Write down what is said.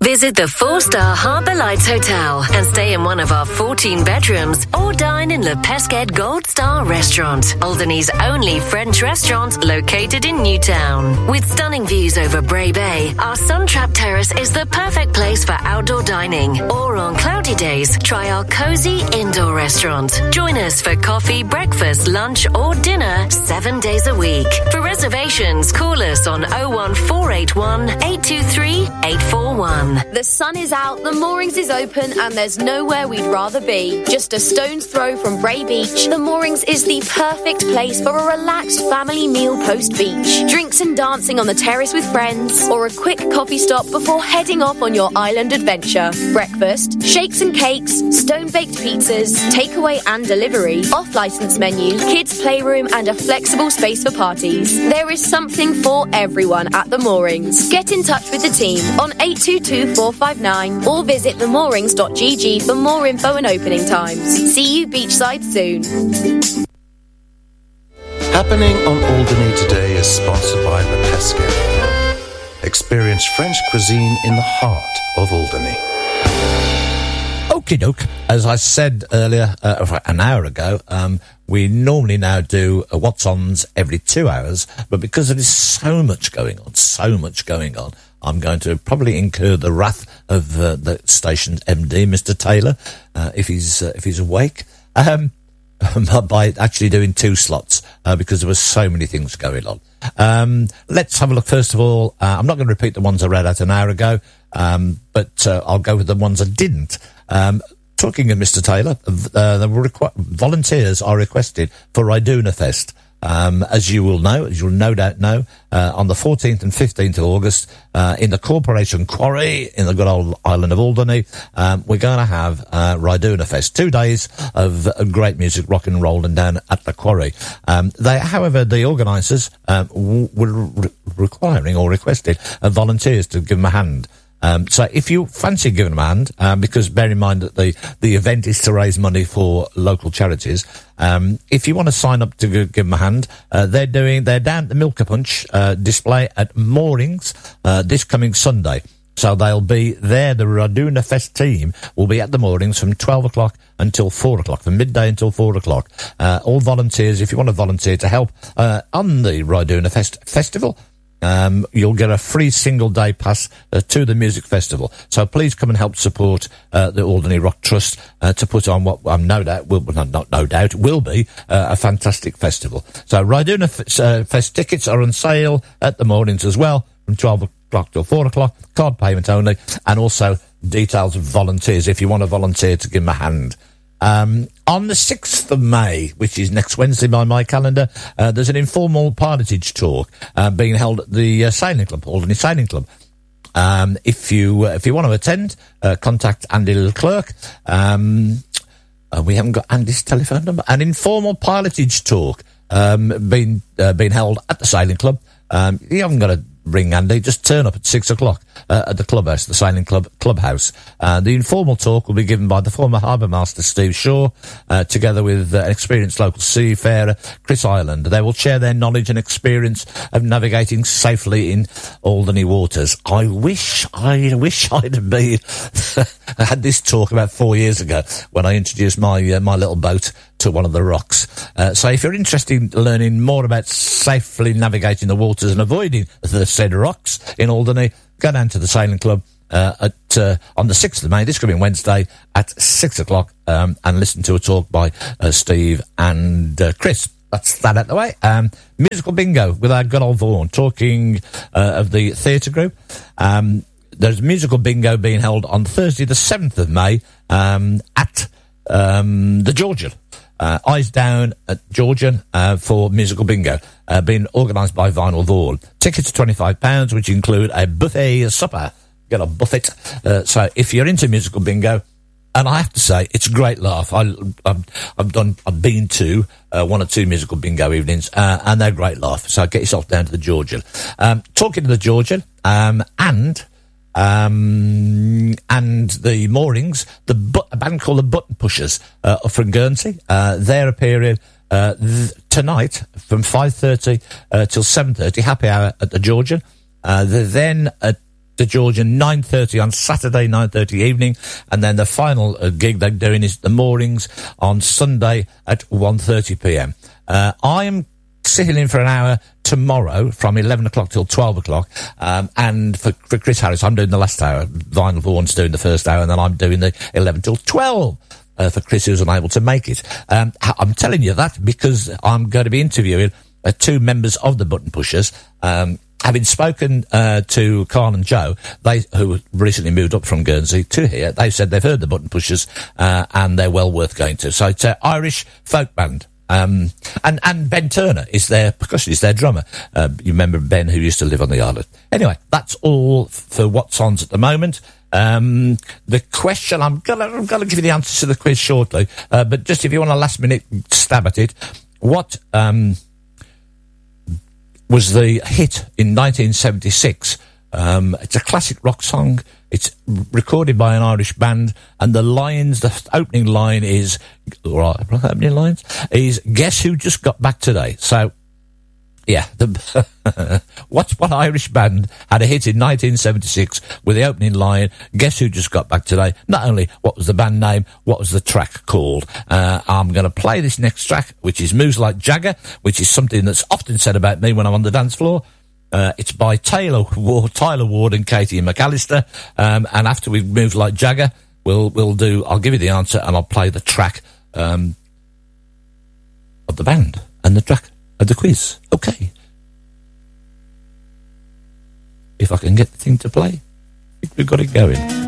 Visit the 4-star Harbour Lights Hotel and stay in one of our 14 bedrooms or dine in Le Pesquet Gold Star Restaurant, Alderney's only French restaurant located in Newtown. With stunning views over Bray Bay, our sun-trapped terrace is the perfect place for outdoor dining. Or on cloudy days, try our cozy indoor restaurant. Join us for coffee, breakfast, lunch or dinner 7 days a week. For reservations, call us on 01481 823 841. The sun is out, the moorings is open, and there's nowhere we'd rather be. Just a stone's throw from Bray Beach, the moorings is the perfect place for a relaxed family meal post-beach. Drinks and dancing on the terrace with friends, or a quick coffee stop before heading off on your island adventure. Breakfast, shakes and cakes, stone-baked pizzas, takeaway and delivery, off-licence menu, kids' playroom, and a flexible space for parties. There is something for everyone at the moorings. Get in touch with the team on 822-459 or visit themoorings.gg for more info and opening times. See you beachside soon. Happening on Alderney today is sponsored by Le Pesquet. Experience French cuisine in the heart of Alderney. Okie doke. As I said earlier, an hour ago, we normally now do What's Ons every 2 hours, but because there is so much going on, I'm going to probably incur the wrath of the station's MD, Mr. Taylor, if he's awake, by actually doing 2 slots, because there were so many things going on. Let's have a look. First of all, I'm not going to repeat the ones I read out an hour ago, but I'll go with the ones I didn't. Talking of Mr. Taylor, volunteers are requested for Ryduna Fest. As you'll no doubt know, on the 14th and 15th of August, in the Corporation Quarry, in the good old island of Alderney, we're going to have Ryduna Fest. 2 days of great music, rock and roll, and down at the Quarry. However, the organisers were requiring or requested volunteers to give them a hand. So if you fancy giving them a hand, because bear in mind that the event is to raise money for local charities, if you want to sign up to give them a hand, they're down at the Milker Punch display at Moorings this coming Sunday. So they'll be there. The Ryduna Fest team will be at the Moorings from 12 o'clock until 4 o'clock, from midday until 4 o'clock. All volunteers, if you want to volunteer to help on the Ryduna Festival, you'll get a free single-day pass to the music festival. So please come and help support the Alderney Rock Trust to put on what no doubt will be a fantastic festival. So Ryduna Fest tickets are on sale at the Mornings as well, from 12 o'clock till 4 o'clock, card payment only, and also details of volunteers if you want to volunteer to give them a hand. On the 6th of May, which is next Wednesday by my calendar, there's an informal parentage talk being held at the Sailing Club, Alderney Sailing Club. If you want to attend, contact Andy Leclerc. We haven't got Andy's telephone number. An informal pilotage talk being held at the Sailing Club. You haven't got to ring Andy, just turn up at 6 o'clock at the clubhouse, the Sailing Club clubhouse. The informal talk will be given by the former harbour master Steve Shaw, together with an experienced local seafarer Chris Ireland. They will share their knowledge and experience of navigating safely in Alderney waters. I wish I'd been I had this talk about 4 years ago when I introduced my little boat to one of the rocks. So if you're interested in learning more about safely navigating the waters and avoiding the said rocks in Alderney, go down to the Sailing Club on the 6th of May, this could be Wednesday, at 6 o'clock, and listen to a talk by Steve and Chris. That's that out the way. Musical bingo with our good old Vaughan, talking of the theatre group. There's musical bingo being held on Thursday the 7th of May at the Georgian. Eyes down at Georgian for musical bingo, being organised by Vinyl Vaughan. Tickets are £25, which include a buffet supper. Get a buffet. So if you're into musical bingo, and I have to say, it's a great laugh. I've been to 1 or 2 musical bingo evenings, and they're a great laugh. So get yourself down to the Georgian. Talking to the Georgian, and the Moorings, a band called the Button Pushers, from Guernsey. They're appearing tonight from 5:30 till 7:30, happy hour at the Georgian. They're then at to Georgia, 9:30 on Saturday, 9:30 evening, and then the final gig they're doing is the Moorings on Sunday at 1:30 p.m. I am sitting in for an hour tomorrow from 11 o'clock till 12 o'clock, and for Chris Harris, I'm doing the last hour. Vinyl Vaughan's doing the first hour, and then I'm doing the 11 till 12. For Chris, who's unable to make it. I'm telling you that because I'm going to be interviewing two members of the Button Pushers. Having spoken to Carl and Joe, who recently moved up from Guernsey to here, they've said they've heard the Button Pushers and they're well worth going to. So it's an Irish folk band. And Ben Turner is their percussionist, their drummer. You remember Ben, who used to live on the island. Anyway, that's all for what's on at the moment. The question, I'm gonna give you the answer to the quiz shortly, but just if you want a last minute stab at it, what was the hit in 1976? It's a classic rock song. It's recorded by an Irish band, and the opening line is, guess who just got back today? So, yeah, what Irish band had a hit in 1976 with the opening line, guess who just got back today? Not only what was the band name, what was the track called? I'm going to play this next track, which is Moves Like Jagger, which is something that's often said about me when I'm on the dance floor. It's by Tyler Ward and Katie McAllister. And after we've moved like Jagger, I'll give you the answer and I'll play the track, of the band and the track of the quiz. Okay. If I can get the thing to play, I think we've got it going.